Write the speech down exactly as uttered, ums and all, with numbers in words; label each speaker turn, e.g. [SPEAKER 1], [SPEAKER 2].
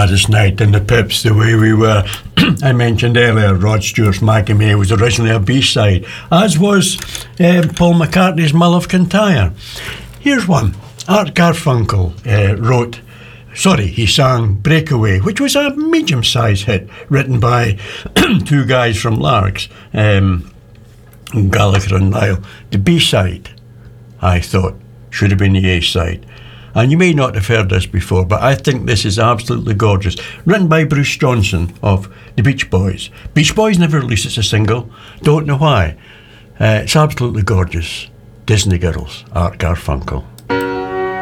[SPEAKER 1] Gladys Knight and the Pips, the way we were. I mentioned earlier, Rod Stewart's Maggie May was originally a B-side, as was um, Paul McCartney's Mull of Kintyre. Here's one. Art Garfunkel uh, wrote, sorry, he sang Breakaway, which was a medium-sized hit written by two guys from Largs, um, Gallagher and Lyle. The B-side, I thought, should have been the A-side. And you may not have heard this before, but I think this is absolutely gorgeous. Written by Bruce Johnson of the Beach Boys. Beach Boys never released it as a single. Don't know why. Uh, it's absolutely gorgeous. Disney Girls, Art Garfunkel.